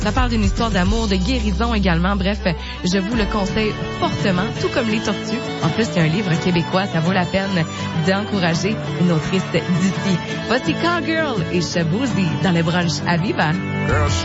Ça parle d'une histoire d'amour, de guérison également. Bref, je vous le conseille fortement, tout comme Les Tortues. En plus, il y a un livre québécois, ça vaut la peine d'encourager une autrice d'ici. Voici Cowgirl et Shaboozey dans le brunch à Viva.